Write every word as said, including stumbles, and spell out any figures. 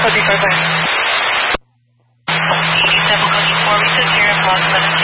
Cody, bye-bye. Double code four, we took care of lost seven